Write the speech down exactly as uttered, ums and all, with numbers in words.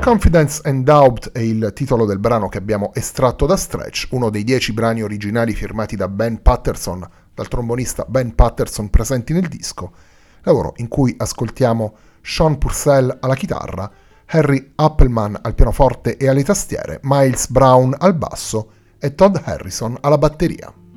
Confidence and Doubt è il titolo del brano che abbiamo estratto da Stretch, uno dei dieci brani originali firmati da Ben Patterson, dal trombonista Ben Patterson presenti nel disco, lavoro in cui ascoltiamo Sean Purcell alla chitarra, Harry Appelman al pianoforte e alle tastiere, Miles Brown al basso e Todd Harrison alla batteria.